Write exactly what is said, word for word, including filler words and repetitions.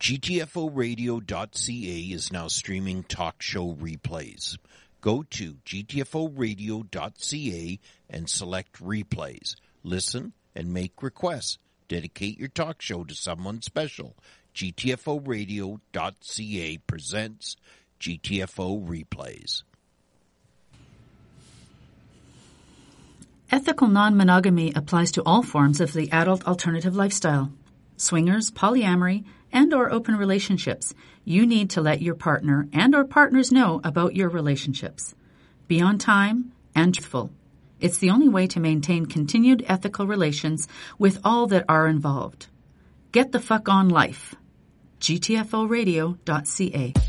G T F O radio dot C A is now streaming talk show replays. Go to G T F O radio dot C A and select replays. Listen and make requests. Dedicate your talk show to someone special. G T F O radio dot C A presents G T F O Replays. Ethical non-monogamy applies to all forms of the adult alternative lifestyle. Swingers, polyamory, and or open relationships. You need to let your partner and or partners know about your relationships. Be on time and truthful. It's the only way to maintain continued ethical relations with all that are involved. Get the fuck on life. G T F O radio dot C A